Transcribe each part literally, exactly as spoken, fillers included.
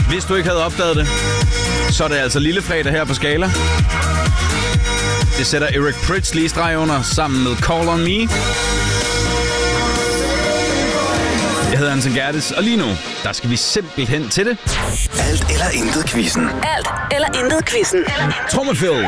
Hvis du ikke havde opdaget det, så er det altså Lillefredag her på Skala. Det sætter Eric Prydz lige streg under sammen med Call on Me. Jeg hedder Hansen Gerdes, og lige nu, der skal vi simpelthen til det. Alt eller intet quizzen. Alt eller intet quizzen. Trommelfælde.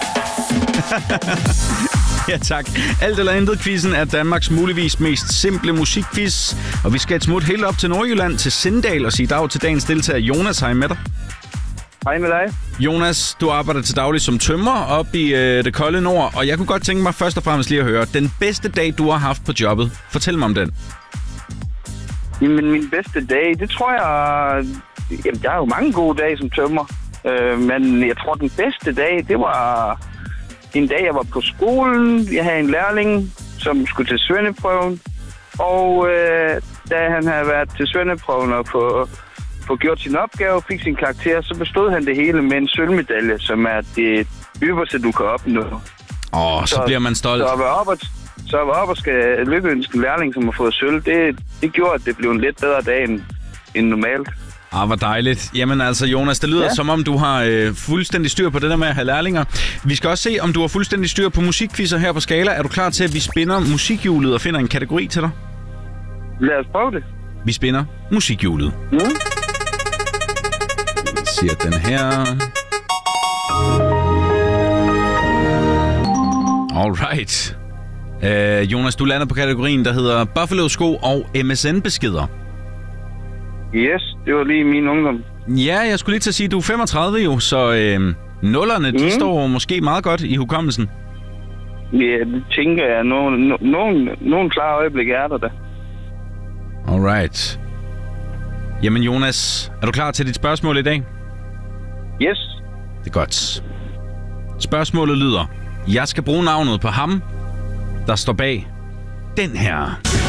Ja tak. Alt eller intet quizzen er Danmarks muligvis mest simple musikquiz. Og vi skal et smut helt op til Nordjylland, til Sindal og sige dag til dagens deltager. Jonas, hej med dig. Hej med dig. Jonas, du arbejder til daglig som tømrer op i øh, det kolde nord. Og jeg kunne godt tænke mig først og fremmest lige at høre, den bedste dag, du har haft på jobbet. Fortæl mig om den. Jamen, min bedste dag, det tror jeg... Jamen, jeg har jo mange gode dage som tømrer. Øh, men jeg tror, den bedste dag, det var en dag, jeg var på skolen. Jeg havde en lærling, som skulle til svendeprøven. Og øh, da han havde været til svendeprøven og få, få gjort sin opgave og fik sin karakter, så bestod han det hele med en sølvmedalje, som er det øverste, du kan opnå. Åh, oh, så, så bliver man stolt. Så at være op og, så at være op og skal lykkeønske en lærling, som har fået sølv, det, det gjorde, at det blev en lidt bedre dag end, end normalt. Ah, hvor dejligt. Jamen altså, Jonas, det lyder ja. som om, du har øh, fuldstændig styr på det der med at have lærlinger. Vi skal også se, om du har fuldstændig styr på musikquizzer her på Skala. Er du klar til, at vi spinner musikhjulet og finder en kategori til dig? Lad os prøve det. Vi spinner musikhjulet. Mm. Jeg siger den her. Alright. Øh, Jonas, du lander på kategorien, der hedder Buffalo-sko og M S N-beskeder. Yes, det var lige min ungdom. Ja, jeg skulle lige til at sige, at du er femogtredive jo, så øh, nullerne, mm. de står måske meget godt i hukommelsen. Ja, det tænker jeg. Nogle, no, nogle, nogle klare øjeblikke er der da. Alright. Jamen Jonas, er du klar til dit spørgsmål i dag? Yes. Det er godt. Spørgsmålet lyder: Jeg skal bruge navnet på ham, der står bag den her.